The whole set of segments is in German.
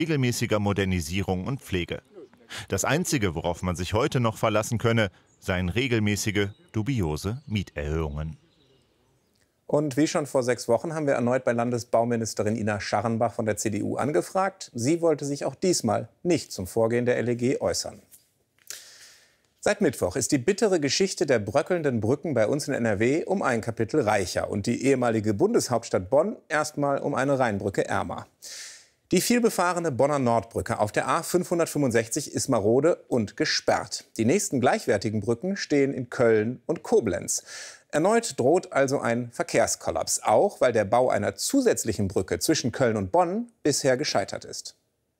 regelmäßiger Modernisierung und Pflege. Das Einzige, worauf man sich heute noch verlassen könne, seien regelmäßige, dubiose Mieterhöhungen. Und wie schon vor 6 Wochen haben wir erneut bei Landesbauministerin Ina Scharrenbach von der CDU angefragt. Sie wollte sich auch diesmal nicht zum Vorgehen der LEG äußern. Seit Mittwoch ist die bittere Geschichte der bröckelnden Brücken bei uns in NRW um ein Kapitel reicher und die ehemalige Bundeshauptstadt Bonn erstmal um eine Rheinbrücke ärmer. Die vielbefahrene Bonner Nordbrücke auf der A 565 ist marode und gesperrt. Die nächsten gleichwertigen Brücken stehen in Köln und Koblenz. Erneut droht also ein Verkehrskollaps, auch weil der Bau einer zusätzlichen Brücke zwischen Köln und Bonn bisher gescheitert ist.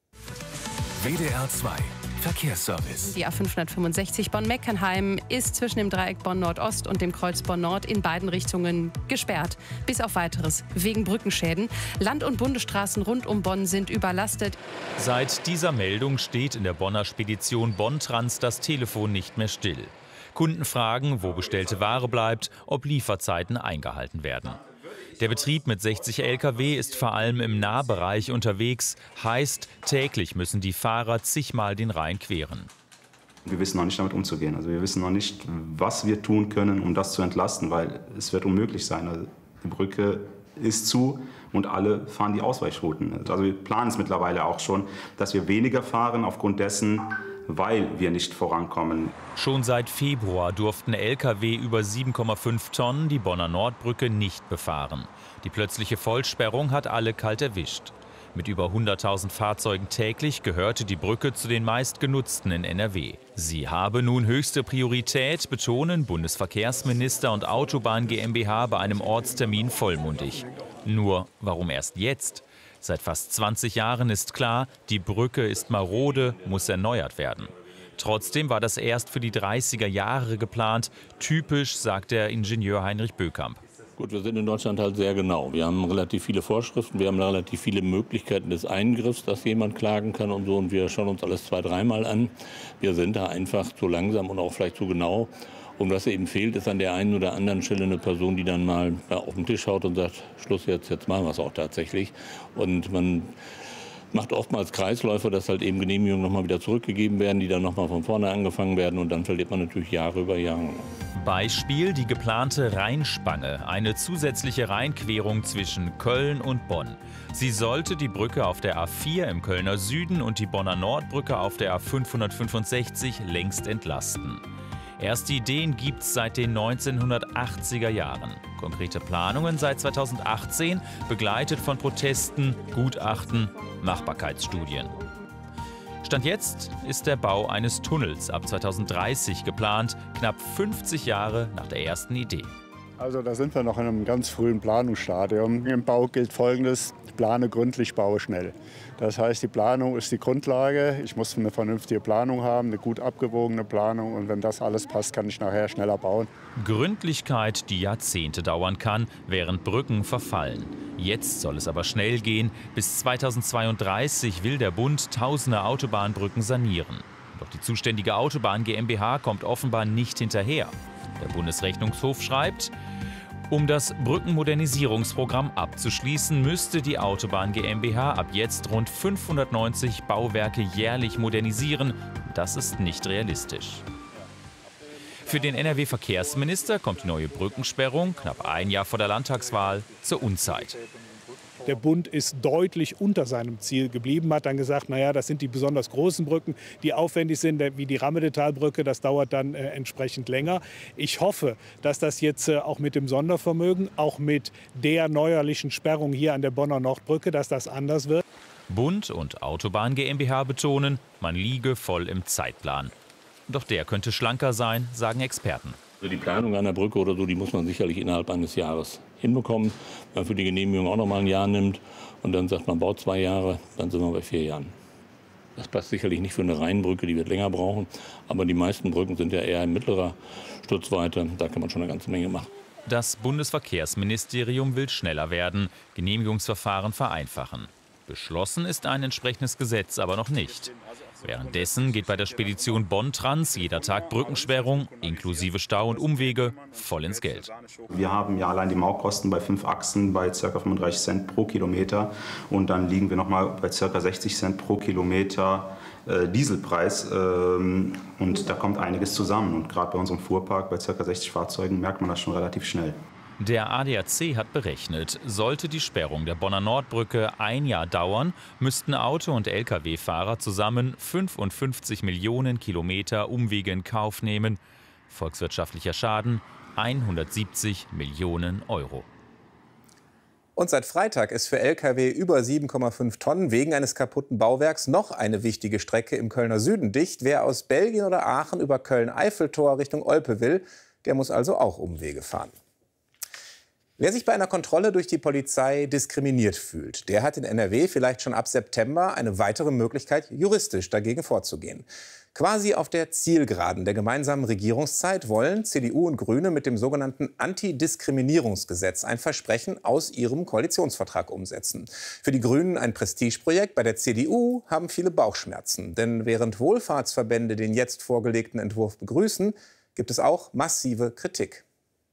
WDR 2 Verkehrsservice. Die A 565 Bonn-Meckenheim ist zwischen dem Dreieck Bonn-Nordost und dem Kreuz Bonn-Nord in beiden Richtungen gesperrt. Bis auf Weiteres wegen Brückenschäden. Land- und Bundesstraßen rund um Bonn sind überlastet. Seit dieser Meldung steht in der Bonner Spedition Bonn-Trans das Telefon nicht mehr still. Kunden fragen, wo bestellte Ware bleibt, ob Lieferzeiten eingehalten werden. Der Betrieb mit 60 Lkw ist vor allem im Nahbereich unterwegs. Heißt, täglich müssen die Fahrer zigmal den Rhein queren. Wir wissen noch nicht, damit umzugehen. Also wir wissen noch nicht, was wir tun können, um das zu entlasten, weil es wird unmöglich sein. Also die Brücke ist zu und alle fahren die Ausweichrouten. Also wir planen es mittlerweile auch schon, dass wir weniger fahren aufgrund dessen, weil wir nicht vorankommen. Schon seit Februar durften Lkw über 7,5 Tonnen die Bonner Nordbrücke nicht befahren. Die plötzliche Vollsperrung hat alle kalt erwischt. Mit über 100.000 Fahrzeugen täglich gehörte die Brücke zu den meistgenutzten in NRW. Sie habe nun höchste Priorität, betonen Bundesverkehrsminister und Autobahn GmbH bei einem Ortstermin vollmundig. Nur, warum erst jetzt? Seit fast 20 Jahren ist klar, die Brücke ist marode, muss erneuert werden. Trotzdem war das erst für die 30er Jahre geplant. Typisch, sagt der Ingenieur Heinrich Bökamp. Gut, wir sind in Deutschland halt sehr genau. Wir haben relativ viele Vorschriften, wir haben relativ viele Möglichkeiten des Eingriffs, dass jemand klagen kann und so. Und wir schauen uns alles 2-3 Mal an. Wir sind da einfach zu langsam und auch vielleicht zu genau. Und was eben fehlt, ist an der einen oder anderen Stelle eine Person, die dann mal auf den Tisch haut und sagt, Schluss jetzt machen wir es auch tatsächlich. Und man macht oftmals Kreisläufe, dass halt eben Genehmigungen nochmal wieder zurückgegeben werden, die dann nochmal von vorne angefangen werden. Und dann verliert man natürlich Jahre über Jahre. Beispiel die geplante Rheinspange, eine zusätzliche Rheinquerung zwischen Köln und Bonn. Sie sollte die Brücke auf der A4 im Kölner Süden und die Bonner Nordbrücke auf der A565 längst entlasten. Erste Ideen gibt es seit den 1980er Jahren. Konkrete Planungen seit 2018, begleitet von Protesten, Gutachten, Machbarkeitsstudien. Stand jetzt ist der Bau eines Tunnels ab 2030 geplant, knapp 50 Jahre nach der ersten Idee. Also da sind wir noch in einem ganz frühen Planungsstadium. Im Bau gilt Folgendes: plane gründlich, baue schnell. Das heißt, die Planung ist die Grundlage. Ich muss eine vernünftige Planung haben, eine gut abgewogene Planung. Und wenn das alles passt, kann ich nachher schneller bauen. Gründlichkeit, die Jahrzehnte dauern kann, während Brücken verfallen. Jetzt soll es aber schnell gehen. Bis 2032 will der Bund tausende Autobahnbrücken sanieren. Doch die zuständige Autobahn GmbH kommt offenbar nicht hinterher. Der Bundesrechnungshof schreibt, um das Brückenmodernisierungsprogramm abzuschließen, müsste die Autobahn GmbH ab jetzt rund 590 Bauwerke jährlich modernisieren. Das ist nicht realistisch. Für den NRW-Verkehrsminister kommt die neue Brückensperrung, knapp ein Jahr vor der Landtagswahl, zur Unzeit. Der Bund ist deutlich unter seinem Ziel geblieben, hat dann gesagt, naja, das sind die besonders großen Brücken, die aufwendig sind, wie die Rammedetalbrücke, das dauert dann entsprechend länger. Ich hoffe, dass das jetzt auch mit dem Sondervermögen, auch mit der neuerlichen Sperrung hier an der Bonner Nordbrücke, dass das anders wird. Bund und Autobahn GmbH betonen, man liege voll im Zeitplan. Doch der könnte schlanker sein, sagen Experten. Also die Planung einer Brücke oder so, die muss man sicherlich innerhalb eines Jahres hinbekommen. Wenn man für die Genehmigung auch noch mal ein Jahr nimmt und dann sagt man, baut 2 Jahre, dann sind wir bei 4 Jahren. Das passt sicherlich nicht für eine Rheinbrücke, die wird länger brauchen. Aber die meisten Brücken sind ja eher in mittlerer Stutzweite. Da kann man schon eine ganze Menge machen. Das Bundesverkehrsministerium will schneller werden, Genehmigungsverfahren vereinfachen. Beschlossen ist ein entsprechendes Gesetz aber noch nicht. Währenddessen geht bei der Spedition Bonn-Trans jeder Tag Brückensperrung, inklusive Stau und Umwege, voll ins Geld. Wir haben ja allein die Mautkosten bei 5 Achsen bei ca. 35 Cent pro Kilometer. Und dann liegen wir nochmal bei ca. 60 Cent pro Kilometer Dieselpreis. Und da kommt einiges zusammen. Und gerade bei unserem Fuhrpark bei ca. 60 Fahrzeugen merkt man das schon relativ schnell. Der ADAC hat berechnet, sollte die Sperrung der Bonner Nordbrücke ein Jahr dauern, müssten Auto- und Lkw-Fahrer zusammen 55 Millionen Kilometer Umwege in Kauf nehmen. Volkswirtschaftlicher Schaden 170 Millionen Euro. Und seit Freitag ist für Lkw über 7,5 Tonnen wegen eines kaputten Bauwerks noch eine wichtige Strecke im Kölner Süden dicht. Wer aus Belgien oder Aachen über Köln-Eiffeltor Richtung Olpe will, der muss also auch Umwege fahren. Wer sich bei einer Kontrolle durch die Polizei diskriminiert fühlt, der hat in NRW vielleicht schon ab September eine weitere Möglichkeit, juristisch dagegen vorzugehen. Quasi auf der Zielgeraden der gemeinsamen Regierungszeit wollen CDU und Grüne mit dem sogenannten Antidiskriminierungsgesetz ein Versprechen aus ihrem Koalitionsvertrag umsetzen. Für die Grünen ein Prestigeprojekt, bei der CDU haben viele Bauchschmerzen. Denn während Wohlfahrtsverbände den jetzt vorgelegten Entwurf begrüßen, gibt es auch massive Kritik.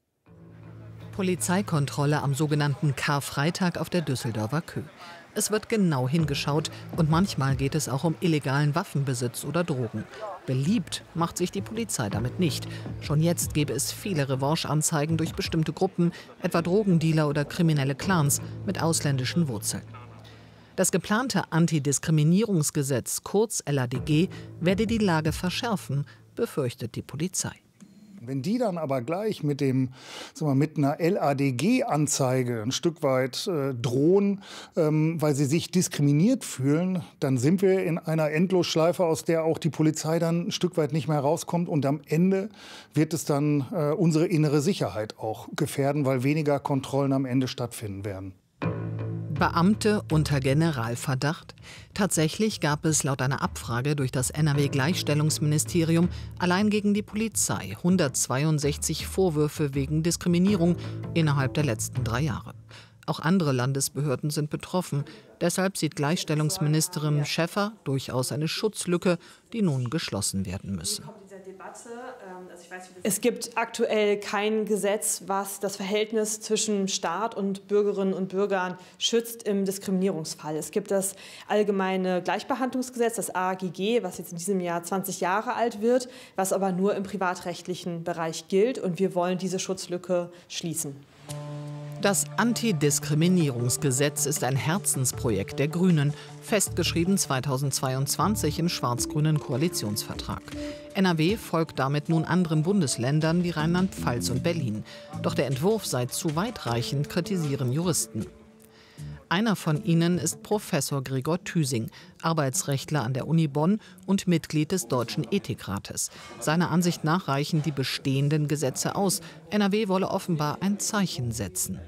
Polizeikontrolle am sogenannten Karfreitag auf der Düsseldorfer Kö. Es wird genau hingeschaut und manchmal geht es auch um illegalen Waffenbesitz oder Drogen. Beliebt macht sich die Polizei damit nicht. Schon jetzt gäbe es viele Revancheanzeigen durch bestimmte Gruppen, etwa Drogendealer oder kriminelle Clans mit ausländischen Wurzeln. Das geplante Antidiskriminierungsgesetz, kurz LADG, werde die Lage verschärfen, befürchtet die Polizei. Wenn die dann aber gleich mit einer LADG-Anzeige ein Stück weit drohen, weil sie sich diskriminiert fühlen, dann sind wir in einer Endlosschleife, aus der auch die Polizei dann ein Stück weit nicht mehr rauskommt. Und am Ende wird es dann unsere innere Sicherheit auch gefährden, weil weniger Kontrollen am Ende stattfinden werden. Beamte unter Generalverdacht? Tatsächlich gab es laut einer Abfrage durch das NRW-Gleichstellungsministerium allein gegen die Polizei 162 Vorwürfe wegen Diskriminierung innerhalb der letzten 3 Jahre. Auch andere Landesbehörden sind betroffen. Deshalb sieht Gleichstellungsministerin Schäffer durchaus eine Schutzlücke, die nun geschlossen werden müsse. Es gibt aktuell kein Gesetz, was das Verhältnis zwischen Staat und Bürgerinnen und Bürgern schützt im Diskriminierungsfall. Es gibt das allgemeine Gleichbehandlungsgesetz, das AGG, was jetzt in diesem Jahr 20 Jahre alt wird, was aber nur im privatrechtlichen Bereich gilt. Und wir wollen diese Schutzlücke schließen. Das Antidiskriminierungsgesetz ist ein Herzensprojekt der Grünen, festgeschrieben 2022 im schwarz-grünen Koalitionsvertrag. NRW folgt damit nun anderen Bundesländern wie Rheinland-Pfalz und Berlin. Doch der Entwurf sei zu weitreichend, kritisieren Juristen. Einer von ihnen ist Professor Gregor Thüsing, Arbeitsrechtler an der Uni Bonn und Mitglied des Deutschen Ethikrates. Seiner Ansicht nach reichen die bestehenden Gesetze aus. NRW wolle offenbar ein Zeichen setzen.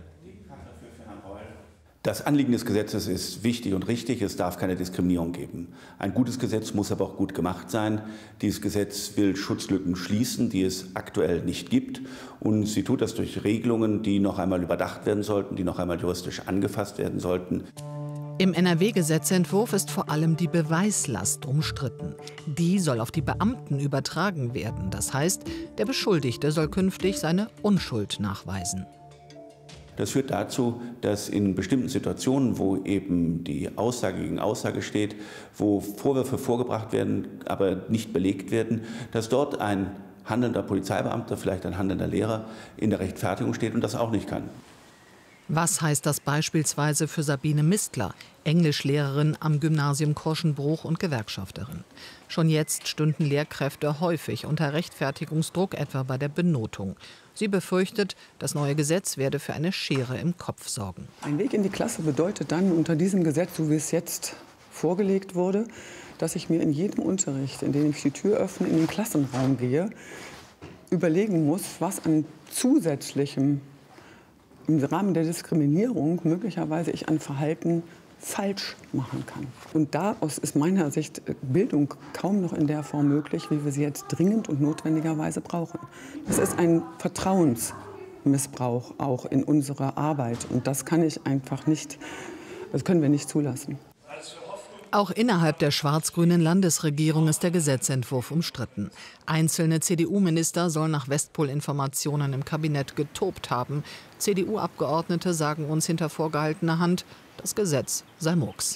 Das Anliegen des Gesetzes ist wichtig und richtig. Es darf keine Diskriminierung geben. Ein gutes Gesetz muss aber auch gut gemacht sein. Dieses Gesetz will Schutzlücken schließen, die es aktuell nicht gibt. Und sie tut das durch Regelungen, die noch einmal überdacht werden sollten, die noch einmal juristisch angefasst werden sollten. Im NRW-Gesetzentwurf ist vor allem die Beweislast umstritten. Die soll auf die Beamten übertragen werden. Das heißt, der Beschuldigte soll künftig seine Unschuld nachweisen. Das führt dazu, dass in bestimmten Situationen, wo eben die Aussage gegen Aussage steht, wo Vorwürfe vorgebracht werden, aber nicht belegt werden, dass dort ein handelnder Polizeibeamter, vielleicht ein handelnder Lehrer in der Rechtfertigung steht und das auch nicht kann. Was heißt das beispielsweise für Sabine Mistler, Englischlehrerin am Gymnasium Korschenbruch und Gewerkschafterin? Schon jetzt stünden Lehrkräfte häufig unter Rechtfertigungsdruck, etwa bei der Benotung. Sie befürchtet, das neue Gesetz werde für eine Schere im Kopf sorgen. Ein Weg in die Klasse bedeutet dann unter diesem Gesetz, so wie es jetzt vorgelegt wurde, dass ich mir in jedem Unterricht, in dem ich die Tür öffne, in den Klassenraum gehe, überlegen muss, was an zusätzlichem im Rahmen der Diskriminierung möglicherweise ich an Verhalten falsch machen kann. Und daraus ist meiner Sicht Bildung kaum noch in der Form möglich, wie wir sie jetzt dringend und notwendigerweise brauchen. Das ist ein Vertrauensmissbrauch auch in unserer Arbeit. Und das kann ich einfach nicht, das können wir nicht zulassen. Auch innerhalb der schwarz-grünen Landesregierung ist der Gesetzentwurf umstritten. Einzelne CDU-Minister sollen nach Westpol-Informationen im Kabinett getobt haben. CDU-Abgeordnete sagen uns hinter vorgehaltener Hand, das Gesetz sei Murks.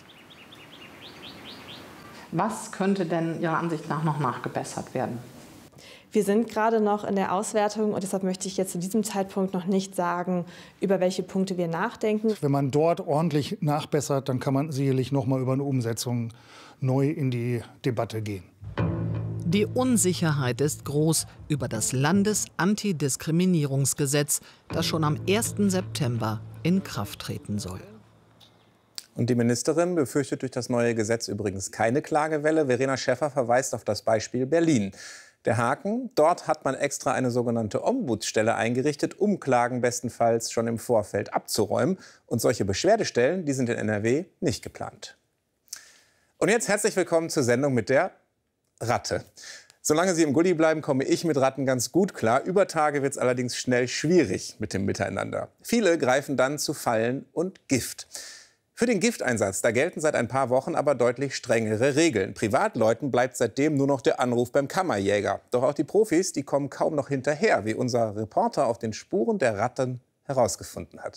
Was könnte denn Ihrer Ansicht nach noch nachgebessert werden? Wir sind gerade noch in der Auswertung und deshalb möchte ich jetzt zu diesem Zeitpunkt noch nicht sagen, über welche Punkte wir nachdenken. Wenn man dort ordentlich nachbessert, dann kann man sicherlich noch mal über eine Umsetzung neu in die Debatte gehen. Die Unsicherheit ist groß über das Landesantidiskriminierungsgesetz, das schon am 1. September in Kraft treten soll. Und die Ministerin befürchtet durch das neue Gesetz übrigens keine Klagewelle. Verena Schäffer verweist auf das Beispiel Berlin. Der Haken: Dort hat man extra eine sogenannte Ombudsstelle eingerichtet, um Klagen bestenfalls schon im Vorfeld abzuräumen. Und solche Beschwerdestellen, die sind in NRW nicht geplant. Und jetzt herzlich willkommen zur Sendung mit der Ratte. Solange Sie im Gully bleiben, komme ich mit Ratten ganz gut klar. Über Tage wird es allerdings schnell schwierig mit dem Miteinander. Viele greifen dann zu Fallen und Gift. Für den Gifteinsatz, da gelten seit ein paar Wochen aber deutlich strengere Regeln. Privatleuten bleibt seitdem nur noch der Anruf beim Kammerjäger. Doch auch die Profis, die kommen kaum noch hinterher, wie unser Reporter auf den Spuren der Ratten herausgefunden hat.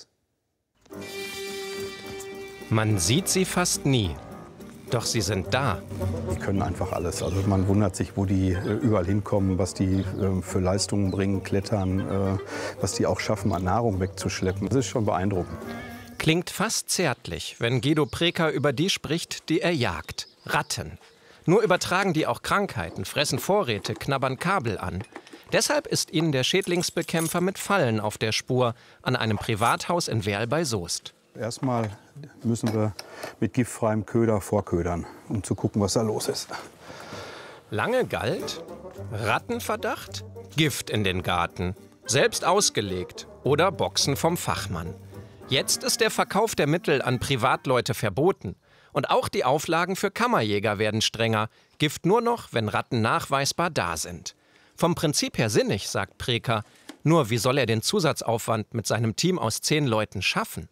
Man sieht sie fast nie. Doch sie sind da. Die können einfach alles. Also man wundert sich, wo die überall hinkommen, was die für Leistungen bringen, klettern, was die auch schaffen, an Nahrung wegzuschleppen. Das ist schon beeindruckend. Klingt fast zärtlich, wenn Guido Preker über die spricht, die er jagt. Ratten. Nur übertragen die auch Krankheiten, fressen Vorräte, knabbern Kabel an. Deshalb ist ihnen der Schädlingsbekämpfer mit Fallen auf der Spur an einem Privathaus in Werl bei Soest. Erstmal müssen wir mit giftfreiem Köder vorködern, um zu gucken, was da los ist. Lange galt: Rattenverdacht, Gift in den Garten. Selbst ausgelegt oder Boxen vom Fachmann. Jetzt ist der Verkauf der Mittel an Privatleute verboten. Und auch die Auflagen für Kammerjäger werden strenger. Gift nur noch, wenn Ratten nachweisbar da sind. Vom Prinzip her sinnig, sagt Preker. Nur wie soll er den Zusatzaufwand mit seinem Team aus 10 Leuten schaffen?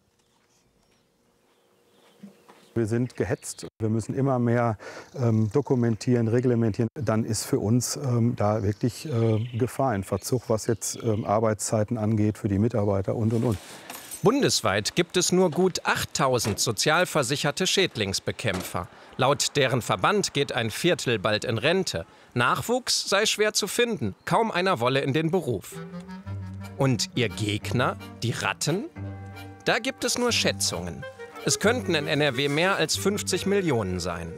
Wir sind gehetzt. Wir müssen immer mehr dokumentieren, reglementieren. Dann ist für uns da wirklich Gefahr in Verzug, was jetzt Arbeitszeiten angeht für die Mitarbeiter und. Bundesweit gibt es nur gut 8000 sozialversicherte Schädlingsbekämpfer. Laut deren Verband geht ein Viertel bald in Rente. Nachwuchs sei schwer zu finden, kaum einer wolle in den Beruf. Und ihr Gegner, die Ratten? Da gibt es nur Schätzungen. Es könnten in NRW mehr als 50 Millionen sein.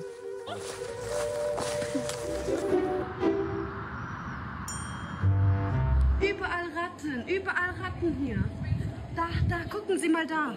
Überall Ratten hier. Da, gucken Sie mal da.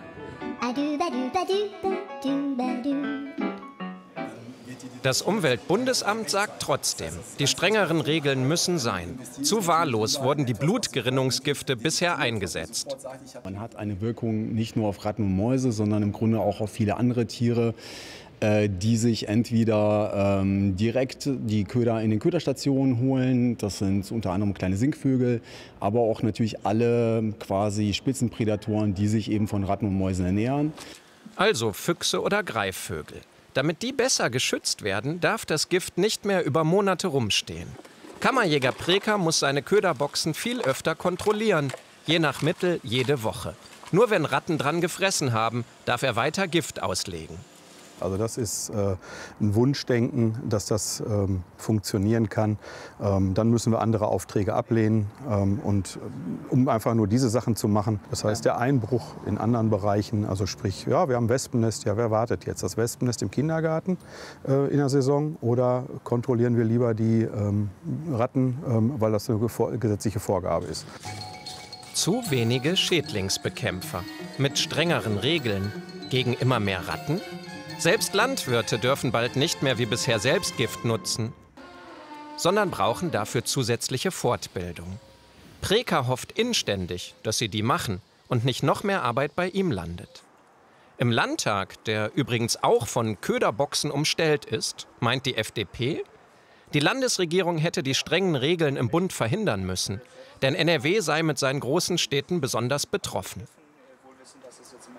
Das Umweltbundesamt sagt trotzdem, die strengeren Regeln müssen sein. Zu wahllos wurden die Blutgerinnungsgifte bisher eingesetzt. Man hat eine Wirkung nicht nur auf Ratten und Mäuse, sondern im Grunde auch auf viele andere Tiere, die sich entweder direkt die Köder in den Köderstationen holen, das sind unter anderem kleine Singvögel, aber auch natürlich alle quasi Spitzenprädatoren, die sich eben von Ratten und Mäusen ernähren. Also Füchse oder Greifvögel. Damit die besser geschützt werden, darf das Gift nicht mehr über Monate rumstehen. Kammerjäger Preker muss seine Köderboxen viel öfter kontrollieren, je nach Mittel jede Woche. Nur wenn Ratten dran gefressen haben, darf er weiter Gift auslegen. Also das ist ein Wunschdenken, dass das funktionieren kann. Dann müssen wir andere Aufträge ablehnen, um einfach nur diese Sachen zu machen. Das heißt, der Einbruch in anderen Bereichen, also sprich, ja, wir haben Wespennest, ja, wer wartet jetzt? Das Wespennest im Kindergarten in der Saison oder kontrollieren wir lieber die Ratten, weil das eine gesetzliche Vorgabe ist? Zu wenige Schädlingsbekämpfer mit strengeren Regeln gegen immer mehr Ratten? Selbst Landwirte dürfen bald nicht mehr wie bisher selbst Gift nutzen, sondern brauchen dafür zusätzliche Fortbildung. Preker hofft inständig, dass sie die machen und nicht noch mehr Arbeit bei ihm landet. Im Landtag, der übrigens auch von Köderboxen umstellt ist, meint die FDP, die Landesregierung hätte die strengen Regeln im Bund verhindern müssen, denn NRW sei mit seinen großen Städten besonders betroffen.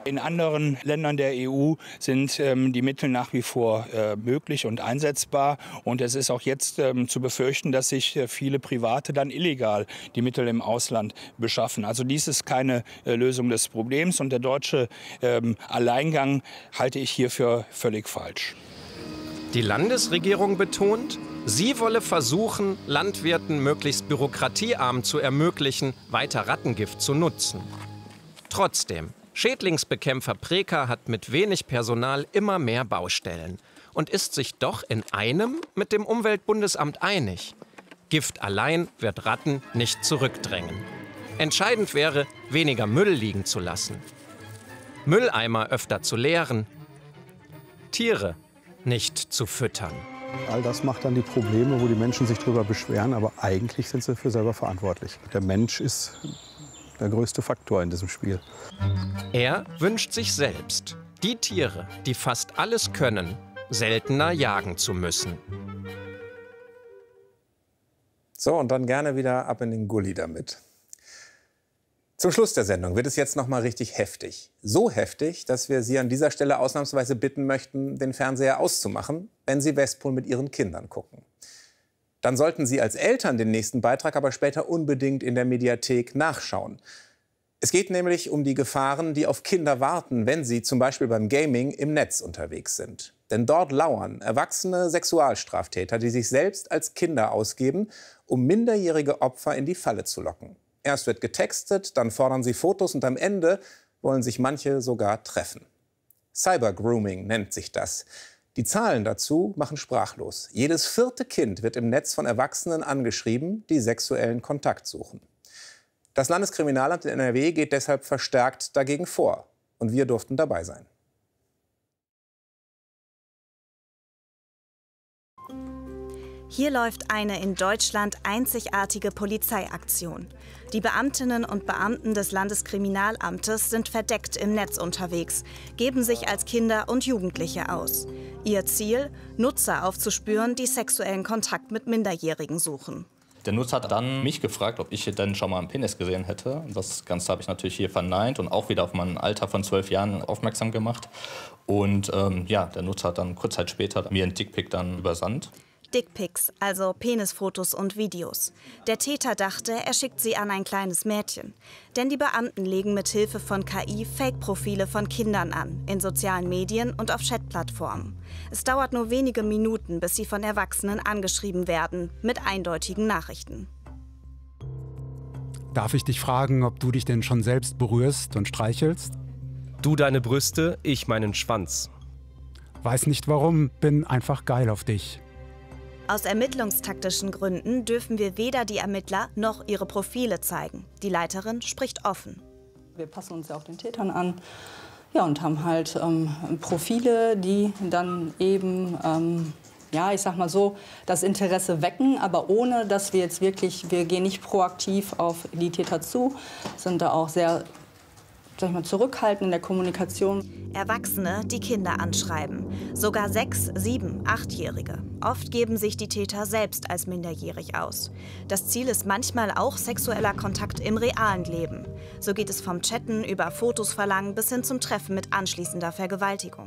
In anderen Ländern der EU sind die Mittel nach wie vor möglich und einsetzbar. Und es ist auch jetzt zu befürchten, dass sich viele Private dann illegal die Mittel im Ausland beschaffen. Also dies ist keine Lösung des Problems. Und der deutsche Alleingang halte ich hier für völlig falsch. Die Landesregierung betont, sie wolle versuchen, Landwirten möglichst bürokratiearm zu ermöglichen, weiter Rattengift zu nutzen. Trotzdem, Schädlingsbekämpfer Preker hat mit wenig Personal immer mehr Baustellen und ist sich doch in einem mit dem Umweltbundesamt einig. Gift allein wird Ratten nicht zurückdrängen. Entscheidend wäre, weniger Müll liegen zu lassen. Mülleimer öfter zu leeren. Tiere nicht zu füttern. All das macht dann die Probleme, wo die Menschen sich darüber beschweren, aber eigentlich sind sie dafür selber verantwortlich. Der Mensch ist der größte Faktor in diesem Spiel. Er wünscht sich selbst, die Tiere, die fast alles können, seltener jagen zu müssen. So, und dann gerne wieder ab in den Gully damit. Zum Schluss der Sendung wird es jetzt noch mal richtig heftig. So heftig, dass wir Sie an dieser Stelle ausnahmsweise bitten möchten, den Fernseher auszumachen, wenn Sie Westpol mit Ihren Kindern gucken. Dann sollten Sie als Eltern den nächsten Beitrag aber später unbedingt in der Mediathek nachschauen. Es geht nämlich um die Gefahren, die auf Kinder warten, wenn sie zum Beispiel beim Gaming im Netz unterwegs sind. Denn dort lauern erwachsene Sexualstraftäter, die sich selbst als Kinder ausgeben, um minderjährige Opfer in die Falle zu locken. Erst wird getextet, dann fordern sie Fotos und am Ende wollen sich manche sogar treffen. Cybergrooming nennt sich das. Die Zahlen dazu machen sprachlos. Jedes 4. Kind wird im Netz von Erwachsenen angeschrieben, die sexuellen Kontakt suchen. Das Landeskriminalamt in NRW geht deshalb verstärkt dagegen vor. Und wir durften dabei sein. Hier läuft eine in Deutschland einzigartige Polizeiaktion. Die Beamtinnen und Beamten des Landeskriminalamtes sind verdeckt im Netz unterwegs, geben sich als Kinder und Jugendliche aus. Ihr Ziel? Nutzer aufzuspüren, die sexuellen Kontakt mit Minderjährigen suchen. Der Nutzer hat dann mich gefragt, ob ich denn schon mal einen Penis gesehen hätte. Das Ganze habe ich natürlich hier verneint und auch wieder auf mein Alter von 12 Jahren aufmerksam gemacht. Und ja, der Nutzer hat dann kurz Zeit später mir einen Dickpic dann übersandt. Dickpics, also Penisfotos und Videos. Der Täter dachte, er schickt sie an ein kleines Mädchen. Denn die Beamten legen mit Hilfe von KI Fake-Profile von Kindern an, in sozialen Medien und auf Chatplattformen. Es dauert nur wenige Minuten, bis sie von Erwachsenen angeschrieben werden, mit eindeutigen Nachrichten. Darf ich dich fragen, ob du dich denn schon selbst berührst und streichelst? Du deine Brüste, ich meinen Schwanz. Weiß nicht warum, bin einfach geil auf dich. Aus ermittlungstaktischen Gründen dürfen wir weder die Ermittler noch ihre Profile zeigen. Die Leiterin spricht offen. Wir passen uns ja auch den Tätern an, ja, und haben halt Profile, die dann eben, ja, ich sag mal so, das Interesse wecken, aber ohne, dass wir jetzt wirklich, wir gehen nicht proaktiv auf die Täter zu, sind da auch sehr, sag ich mal, zurückhaltend in der Kommunikation. Erwachsene, die Kinder anschreiben. Sogar 6-, 7-, 8-Jährige. Oft geben sich die Täter selbst als minderjährig aus. Das Ziel ist manchmal auch sexueller Kontakt im realen Leben. So geht es vom Chatten über Fotos verlangen bis hin zum Treffen mit anschließender Vergewaltigung.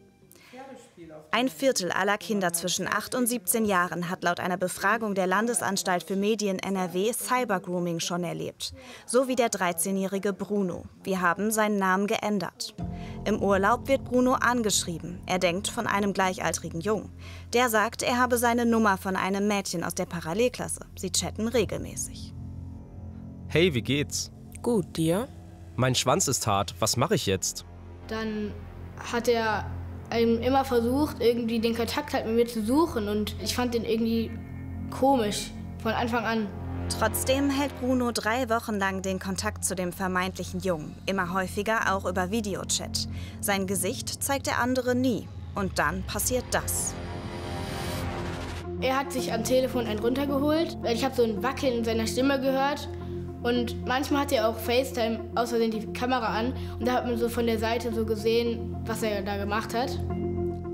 1/4 aller Kinder zwischen 8 und 17 Jahren hat laut einer Befragung der Landesanstalt für Medien NRW Cybergrooming schon erlebt. So wie der 13-jährige Bruno. Wir haben seinen Namen geändert. Im Urlaub wird Bruno angeschrieben. Er denkt von einem gleichaltrigen Jungen. Der sagt, er habe seine Nummer von einem Mädchen aus der Parallelklasse. Sie chatten regelmäßig. Hey, wie geht's? Gut, dir? Mein Schwanz ist hart. Was mache ich jetzt? Dann hat er immer versucht, irgendwie den Kontakt halt mit mir zu suchen. Und ich fand den irgendwie komisch von Anfang an. Trotzdem hält Bruno 3 Wochen lang den Kontakt zu dem vermeintlichen Jungen. Immer häufiger auch über Videochat. Sein Gesicht zeigt der andere nie. Und dann passiert das. Er hat sich am Telefon einen runtergeholt. Ich habe so ein Wackeln in seiner Stimme gehört. Und manchmal hat er auch FaceTime aus Versehen die Kamera an. Und da hat man so von der Seite so gesehen, was er da gemacht hat.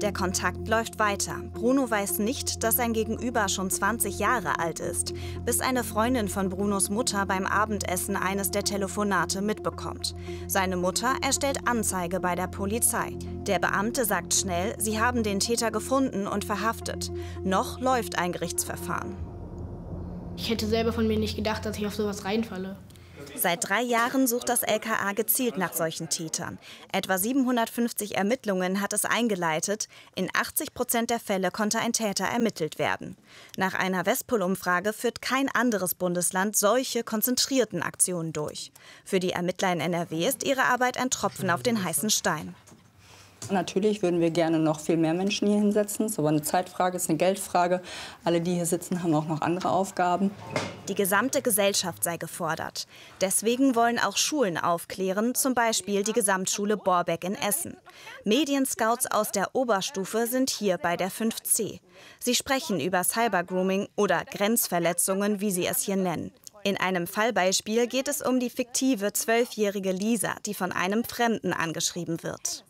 Der Kontakt läuft weiter. Bruno weiß nicht, dass sein Gegenüber schon 20 Jahre alt ist, bis eine Freundin von Brunos Mutter beim Abendessen eines der Telefonate mitbekommt. Seine Mutter erstellt Anzeige bei der Polizei. Der Beamte sagt schnell, sie haben den Täter gefunden und verhaftet. Noch läuft ein Gerichtsverfahren. Ich hätte selber von mir nicht gedacht, dass ich auf sowas reinfalle. Seit 3 Jahren sucht das LKA gezielt nach solchen Tätern. Etwa 750 Ermittlungen hat es eingeleitet. In 80% der Fälle konnte ein Täter ermittelt werden. Nach einer Westpol-Umfrage führt kein anderes Bundesland solche konzentrierten Aktionen durch. Für die Ermittler in NRW ist ihre Arbeit ein Tropfen auf den heißen Stein. Natürlich würden wir gerne noch viel mehr Menschen hier hinsetzen. Es ist aber eine Zeitfrage, es ist eine Geldfrage. Alle, die hier sitzen, haben auch noch andere Aufgaben. Die gesamte Gesellschaft sei gefordert. Deswegen wollen auch Schulen aufklären, zum Beispiel die Gesamtschule Borbeck in Essen. Medienscouts aus der Oberstufe sind hier bei der 5C. Sie sprechen über Cybergrooming oder Grenzverletzungen, wie sie es hier nennen. In einem Fallbeispiel geht es um die fiktive 12-jährige Lisa, die von einem Fremden angeschrieben wird.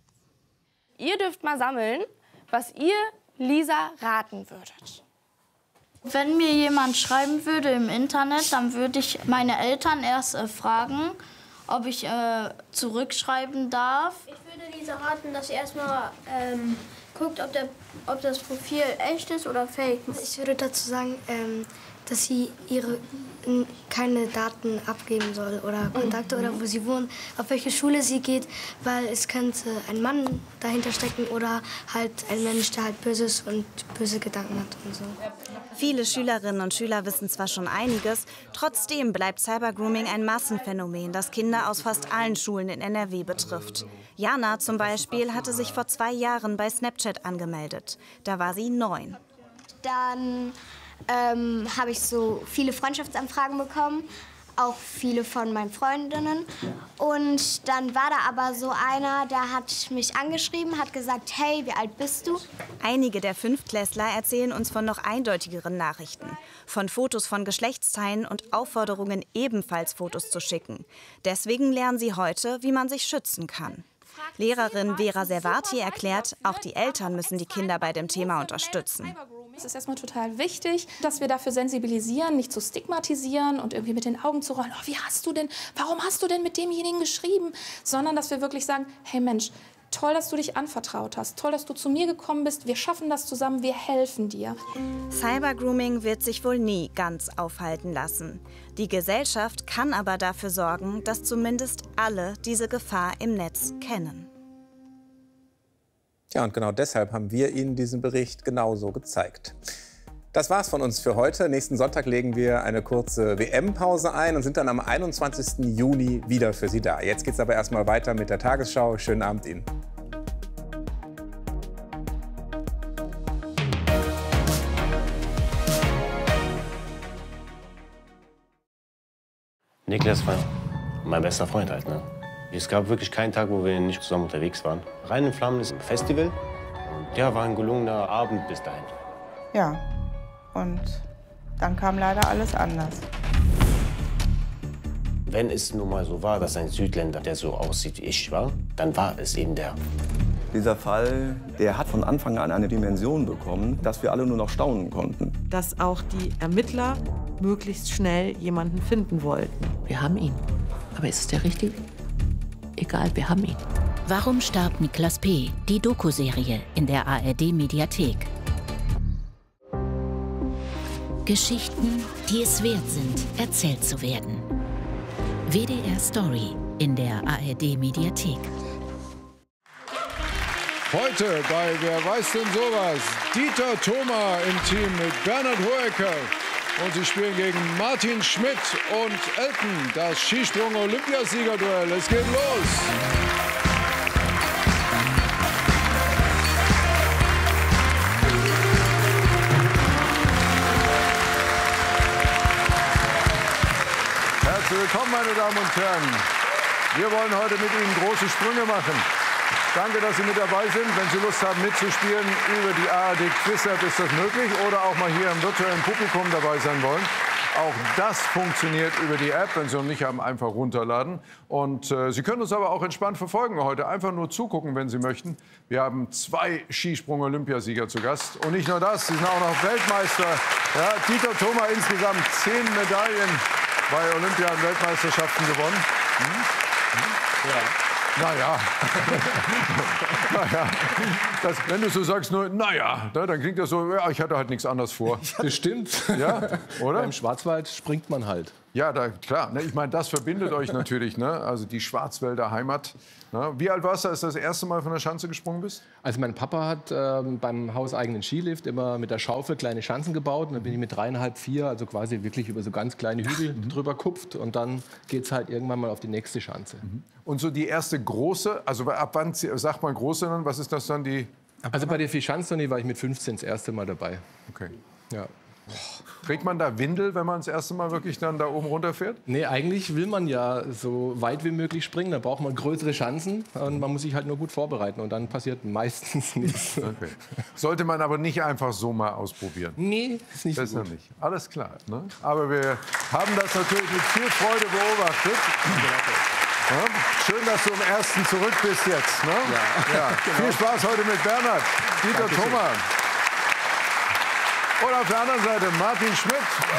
Ihr dürft mal sammeln, was ihr Lisa raten würdet. Wenn mir jemand schreiben würde im Internet, dann würde ich meine Eltern erst fragen, ob ich zurückschreiben darf. Ich würde Lisa raten, dass sie erstmal guckt, ob das Profil echt ist oder fake. Ich würde dazu sagen, dass sie keine Daten abgeben soll oder Kontakte oder wo sie wohnt, auf welche Schule sie geht, weil es könnte ein Mann dahinter stecken oder halt ein Mensch, der halt Böses und böse Gedanken hat und so. Viele Schülerinnen und Schüler wissen zwar schon einiges, trotzdem bleibt Cybergrooming ein Massenphänomen, das Kinder aus fast allen Schulen in NRW betrifft. Jana zum Beispiel hatte sich vor 2 Jahren bei Snapchat angemeldet. Da war sie 9. Dann habe ich so viele Freundschaftsanfragen bekommen, auch viele von meinen Freundinnen. Und dann war da aber so einer, der hat mich angeschrieben, hat gesagt, hey, wie alt bist du? Einige der Fünftklässler erzählen uns von noch eindeutigeren Nachrichten. Von Fotos von Geschlechtsteilen und Aufforderungen, ebenfalls Fotos zu schicken. Deswegen lernen sie heute, wie man sich schützen kann. Lehrerin Vera Servati erklärt, auch die Eltern müssen die Kinder bei dem Thema unterstützen. Es ist erstmal total wichtig, dass wir dafür sensibilisieren, nicht zu stigmatisieren und irgendwie mit den Augen zu rollen. Oh, warum hast du denn mit demjenigen geschrieben? Sondern dass wir wirklich sagen, hey Mensch, toll, dass du dich anvertraut hast, toll, dass du zu mir gekommen bist, wir schaffen das zusammen, wir helfen dir. Cybergrooming wird sich wohl nie ganz aufhalten lassen. Die Gesellschaft kann aber dafür sorgen, dass zumindest alle diese Gefahr im Netz kennen. Ja, und genau deshalb haben wir Ihnen diesen Bericht genauso gezeigt. Das war's von uns für heute. Nächsten Sonntag legen wir eine kurze WM-Pause ein und sind dann am 21. Juni wieder für Sie da. Jetzt geht's aber erstmal weiter mit der Tagesschau. Schönen Abend Ihnen. Niklas war mein bester Freund halt, ne? Es gab wirklich keinen Tag, wo wir nicht zusammen unterwegs waren. Rein in Flammen ist ein Festival. Und ja, war ein gelungener Abend bis dahin. Ja, und dann kam leider alles anders. Wenn es nun mal so war, dass ein Südländer, der so aussieht wie ich war, dann war es eben der. Dieser Fall, der hat von Anfang an eine Dimension bekommen, dass wir alle nur noch staunen konnten. Dass auch die Ermittler möglichst schnell jemanden finden wollten. Wir haben ihn. Aber ist es der Richtige? Egal, wir haben ihn. Warum starb Niklas P.? Die Doku-Serie in der ARD-Mediathek. Geschichten, die es wert sind, erzählt zu werden. WDR Story in der ARD-Mediathek. Heute bei Wer weiß denn sowas? Dieter Thoma im Team mit Bernhard Hoeker. Und sie spielen gegen Martin Schmidt und Elton, das Skisprung-Olympiasiegerduell. Es geht los! Herzlich willkommen, meine Damen und Herren. Wir wollen heute mit Ihnen große Sprünge machen. Danke, dass Sie mit dabei sind. Wenn Sie Lust haben, mitzuspielen über die ARD Quiz App, ist das möglich. Oder auch mal hier im virtuellen Publikum dabei sein wollen. Auch das funktioniert über die App, wenn Sie noch nicht haben, einfach runterladen. Und Sie können uns aber auch entspannt verfolgen heute. Einfach nur zugucken, wenn Sie möchten. Wir haben 2 Skisprung-Olympiasieger zu Gast. Und nicht nur das, Sie sind auch noch Weltmeister. Ja, Dieter Thoma insgesamt 10 Medaillen bei Olympia- und Weltmeisterschaften gewonnen. Ja. Naja. Naja. Wenn du so sagst, nur naja, dann klingt das so, ja, ich hatte halt nichts anderes vor. Das stimmt. Ja, oder? Im Schwarzwald springt man halt. Ja, klar. Ich meine, das verbindet euch natürlich, ne? Also die Schwarzwälder Heimat. Ne? Wie alt warst du, als du das erste Mal von der Schanze gesprungen bist? Also mein Papa hat beim hauseigenen Skilift immer mit der Schaufel kleine Schanzen gebaut. Und dann bin ich mit 3,5, 4, also quasi wirklich über so ganz kleine Hügel drüber kupft. Und dann geht es halt irgendwann mal auf die nächste Schanze. Und so die erste große, also ab wann sagt man große dann? Was ist das dann die? Also bei der Vierschanzentournee war ich mit 15 das erste Mal dabei. Okay. Ja. Kriegt man da Windel, wenn man das erste Mal wirklich dann da oben runterfährt? Nee, eigentlich will man ja so weit wie möglich springen. Da braucht man größere Chancen und man muss sich halt nur gut vorbereiten. Und dann passiert meistens nichts. Okay. Sollte man aber nicht einfach so mal ausprobieren? Nee, ist nicht das so gut. Nicht. Alles klar. Ne? Aber wir haben das natürlich mit viel Freude beobachtet. Ja, schön, dass du im ersten zurück bist jetzt. Ne? Ja. Genau. Viel Spaß heute mit Bernhard, Dieter Thoma. Und auf der anderen Seite Martin Schmidt.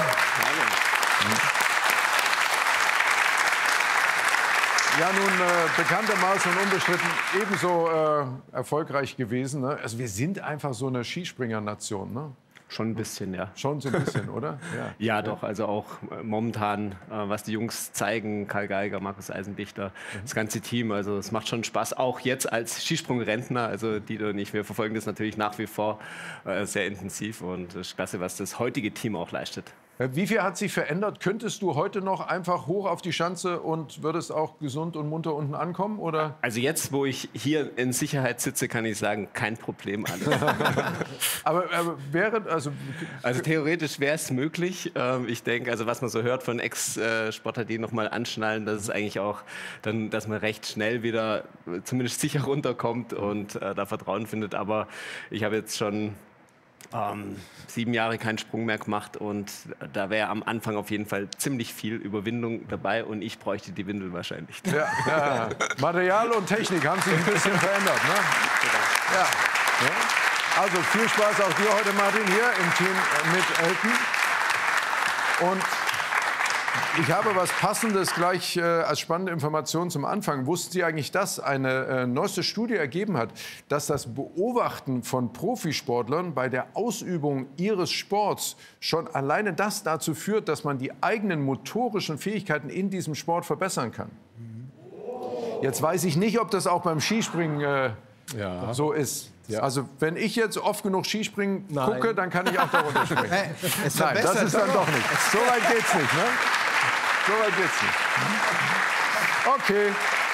Ja, nun bekanntermaßen und unbestritten ebenso erfolgreich gewesen. Ne? Also wir sind einfach so eine Skispringernation, ne? Schon ein bisschen, ja. Schon so ein bisschen, oder? Ja, doch. Also auch momentan, was die Jungs zeigen, Karl Geiger, Markus Eisenbichter, das ganze Team. Also es macht schon Spaß, auch jetzt als Skisprungrentner. Also Dieter und ich, wir verfolgen das natürlich nach wie vor sehr intensiv. Und es ist klasse, was das heutige Team auch leistet. Wie viel hat sich verändert? Könntest du heute noch einfach hoch auf die Schanze und würdest auch gesund und munter unten ankommen? Oder? Also jetzt, wo ich hier in Sicherheit sitze, kann ich sagen, kein Problem. aber wäre... Also theoretisch wäre es möglich. Ich denke, also was man so hört von Ex-Sportler, die noch mal anschnallen, das ist eigentlich auch, dann, dass man recht schnell wieder zumindest sicher runterkommt und da Vertrauen findet. Aber ich habe jetzt schon 7 Jahre keinen Sprung mehr gemacht und da wäre am Anfang auf jeden Fall ziemlich viel Überwindung dabei und ich bräuchte die Windel wahrscheinlich. Ja. Material und Technik haben sich ein bisschen verändert. Ne? Ja. Also viel Spaß auch dir heute, Martin, hier im Team mit Elton. Und ich habe was Passendes gleich als spannende Information zum Anfang. Wussten Sie eigentlich, dass eine neueste Studie ergeben hat, dass das Beobachten von Profisportlern bei der Ausübung ihres Sports schon alleine das dazu führt, dass man die eigenen motorischen Fähigkeiten in diesem Sport verbessern kann? Jetzt weiß ich nicht, ob das auch beim Skispringen so ist. Ja. Also wenn ich jetzt oft genug Skispringen gucke, dann kann ich auch da runterspringen. Nein, das ist dann doch nicht. So weit geht's nicht, ne? So weit geht's nicht. Okay.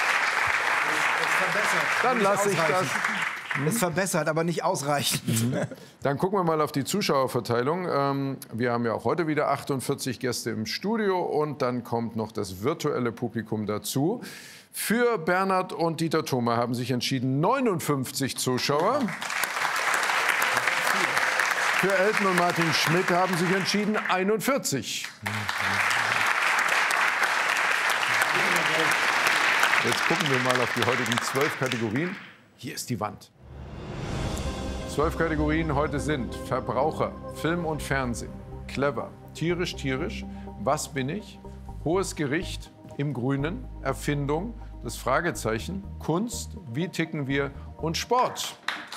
Dann lasse ich das. Es verbessert, aber nicht ausreichend. Dann gucken wir mal auf die Zuschauerverteilung. Wir haben ja auch heute wieder 48 Gäste im Studio und dann kommt noch das virtuelle Publikum dazu. Für Bernhard und Dieter Thoma haben sich entschieden 59 Zuschauer. Für Elton und Martin Schmidt haben sich entschieden 41. Jetzt gucken wir mal auf die heutigen 12 Kategorien. Hier ist die Wand. 12 Kategorien heute sind Verbraucher, Film und Fernsehen, Clever, Tierisch, Tierisch, Was bin ich, Hohes Gericht, Im Grünen, Erfindung, das Fragezeichen, Kunst, Wie ticken wir und Sport.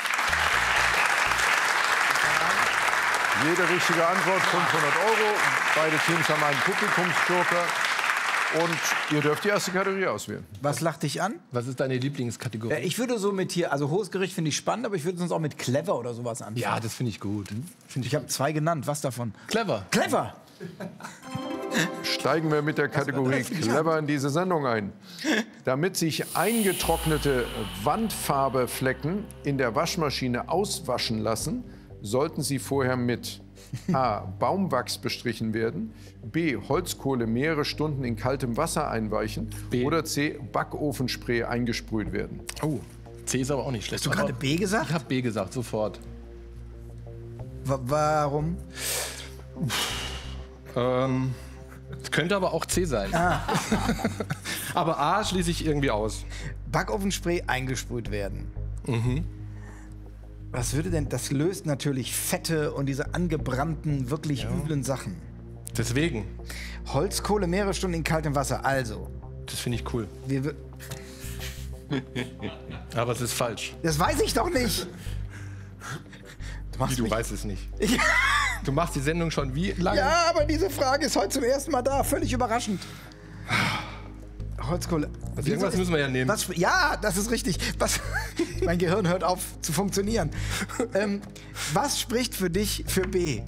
Jede richtige Antwort 500 €. Beide Teams haben einen Publikumsjoker. Und ihr dürft die erste Kategorie auswählen. Was lacht dich an? Was ist deine Lieblingskategorie? Ich würde so mit hier, also Hohes Gericht finde ich spannend, aber ich würde sonst auch mit Clever oder sowas anfangen. Ja, das finde ich gut. Ich habe 2 genannt. Was davon? Clever. Clever! Steigen wir mit der Kategorie Clever in diese Sendung ein. Damit sich eingetrocknete Wandfarbeflecken in der Waschmaschine auswaschen lassen, sollten sie vorher mit A. Baumwachs bestrichen werden, B. Holzkohle mehrere Stunden in kaltem Wasser einweichen oder C. Backofenspray eingesprüht werden. Oh, C ist aber auch nicht schlecht. Hast du gerade B gesagt? Ich habe B gesagt, sofort. Warum? Könnte aber auch C sein. Aber A schließe ich irgendwie aus. Backofenspray eingesprüht werden. Was würde denn, das löst natürlich Fette und diese angebrannten, wirklich üblen Sachen. Deswegen. Holzkohle mehrere Stunden in kaltem Wasser, also. Das finde ich cool. Aber es ist falsch. Das weiß ich doch nicht. Du weißt es nicht. Du machst die Sendung schon wie lange? Ja, aber diese Frage ist heute zum ersten Mal da. Völlig überraschend. Holzkohle. Also irgendwas müssen wir ja nehmen. Ja, das ist richtig. Mein Gehirn hört auf zu funktionieren. Was spricht für dich für B?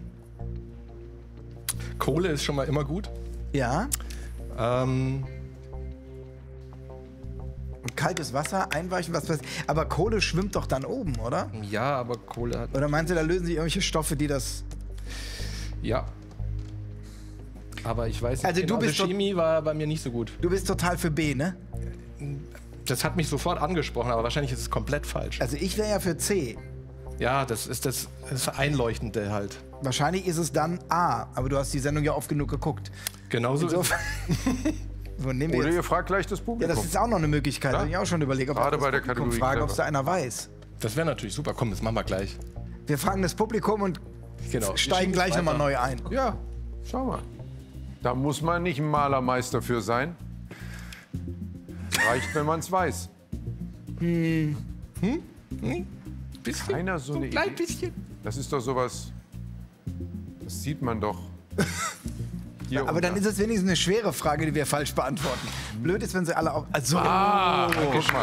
Kohle ist schon mal immer gut. Ja. Und kaltes Wasser, einweichen, was weiß ich. Aber Kohle schwimmt doch dann oben, oder? Ja, aber Kohle hat... Oder meinst du, da lösen sich irgendwelche Stoffe, die das... Ja. Aber ich weiß nicht, also genau, du bist Chemie war bei mir nicht so gut. Du bist total für B, ne? Das hat mich sofort angesprochen, aber wahrscheinlich ist es komplett falsch. Also ich wäre ja für C. Ja, das ist das Einleuchtende halt. Wahrscheinlich ist es dann A, aber du hast die Sendung ja oft genug geguckt. Genauso ist Oder ihr fragt gleich das Publikum. Ja, das ist auch noch eine Möglichkeit. Ja? Habe ich auch schon überlegt, ob Gerade wir das bei der Publikum Kategorie fragen, ob es da clever. einer weiß. Das wäre natürlich super. Komm, das machen wir gleich. Wir fragen das Publikum und steigen gleich nochmal neu ein. Ja, schau mal. Da muss man nicht ein Malermeister für sein. Reicht, wenn man es weiß. Bisschen? Keiner so eine ein klein Idee? bisschen. Das ist doch sowas, das sieht man doch. Hier Aber dann unter. ist es wenigstens eine schwere Frage, die wir falsch beantworten. Blöd ist, wenn sie alle auch... Also, guck mal.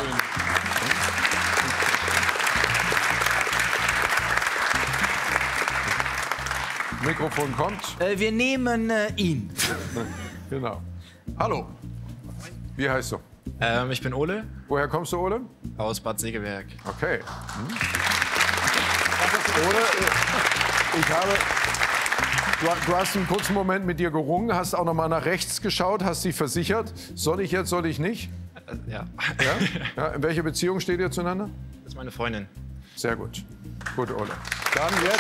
Mikrofon kommt. Wir nehmen ihn. Genau. Hallo. Wie heißt du? Ich bin Ole. Woher kommst du, Ole? Aus Bad Segeberg. Okay. Ole, du hast einen kurzen Moment mit dir gerungen, hast auch noch mal nach rechts geschaut, hast dich versichert. Soll ich jetzt, soll ich nicht? Ja. Ja? In welcher Beziehung steht ihr zueinander? Das ist meine Freundin. Sehr gut. Gut, Ole. Dann jetzt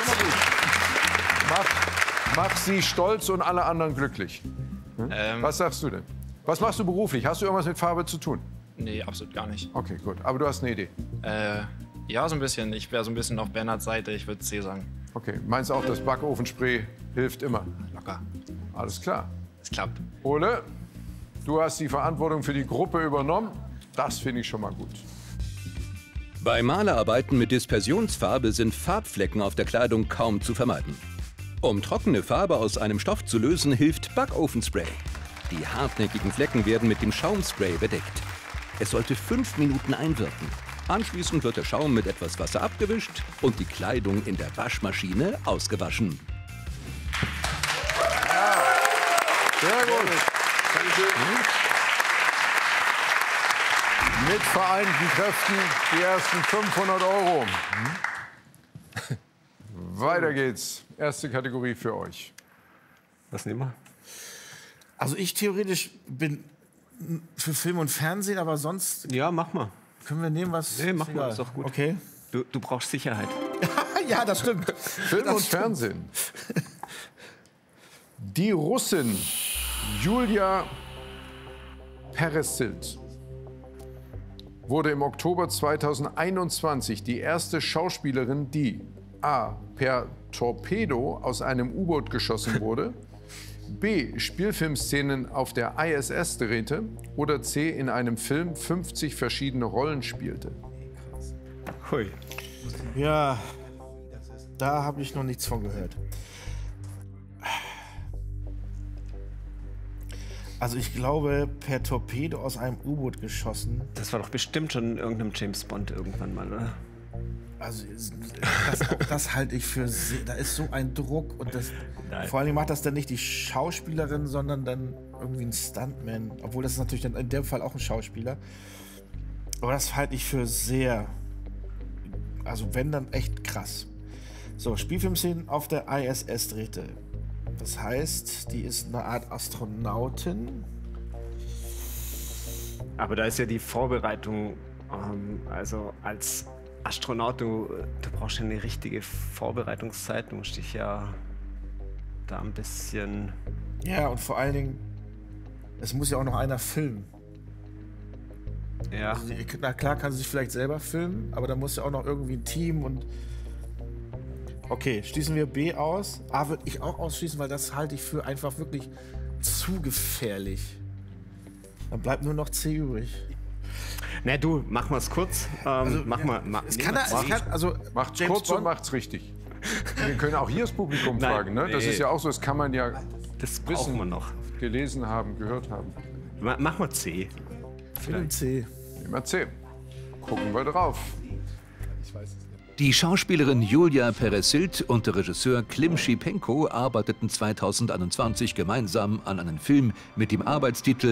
mach sie stolz und alle anderen glücklich. Was sagst du denn? Was machst du beruflich? Hast du irgendwas mit Farbe zu tun? Nee, absolut gar nicht. Okay, gut. Aber du hast eine Idee? Ja, so ein bisschen. Ich wäre so ein bisschen auf Bernhards Seite. Ich würde C sagen. Okay. Meinst auch, das Backofenspray hilft immer? Locker. Alles klar. Es klappt. Ole, du hast die Verantwortung für die Gruppe übernommen. Das finde ich schon mal gut. Bei Malerarbeiten mit Dispersionsfarbe sind Farbflecken auf der Kleidung kaum zu vermeiden. Um trockene Farbe aus einem Stoff zu lösen, hilft Backofenspray. Die hartnäckigen Flecken werden mit dem Schaumspray bedeckt. Es sollte 5 Minuten einwirken. Anschließend wird der Schaum mit etwas Wasser abgewischt und die Kleidung in der Waschmaschine ausgewaschen. Sehr gut. Mit vereinten Kräften die ersten 500 €. Weiter geht's. Erste Kategorie für euch. Was nehmen wir? Also ich theoretisch bin für Film und Fernsehen, aber sonst... Ja, mach mal. Können wir nehmen, was... Nee, mach mal, ist doch gut. Okay. Du brauchst Sicherheit. Ja, das stimmt. Film und Fernsehen. Die Russin Julia Peresild wurde im Oktober 2021 die erste Schauspielerin, die A. per Torpedo aus einem U-Boot geschossen wurde, B. Spielfilmszenen auf der ISS drehte oder C. in einem Film 50 verschiedene Rollen spielte. Hui. Ja, da habe ich noch nichts von gehört. Also ich glaube, per Torpedo aus einem U-Boot geschossen. Das war doch bestimmt schon in irgendeinem James Bond irgendwann mal, oder? Also das halte ich für sehr, da ist so ein Druck und das, vor allem macht das dann nicht die Schauspielerin, sondern dann irgendwie ein Stuntman, obwohl das ist natürlich dann in dem Fall auch ein Schauspieler. Aber das halte ich für sehr, also wenn dann echt krass. So, Spielfilmszenen auf der ISS drehte. Das heißt, die ist eine Art Astronautin. Aber da ist ja die Vorbereitung, also als Astronaut, du brauchst ja eine richtige Vorbereitungszeit. Du musst dich ja da ein bisschen... Ja, und vor allen Dingen, es muss ja auch noch einer filmen. Ja. Also, na klar kann sie sich vielleicht selber filmen, aber da muss ja auch noch irgendwie ein Team und... Okay, schließen wir B aus. A würde ich auch ausschließen, weil das halte ich für einfach wirklich zu gefährlich. Dann bleibt nur noch C übrig. Na du, mach mal's kurz. Macht's kurz und macht's richtig. Wir können auch hier das Publikum fragen. Ne? Das ist ja auch so, das kann man ja wissen, wir noch. Gelesen haben, gehört haben. Mach mal C. Film C. Immer C. Gucken wir drauf. Die Schauspielerin Julia Perez-Hild und der Regisseur Klim Shipenko arbeiteten 2021 gemeinsam an einem Film mit dem Arbeitstitel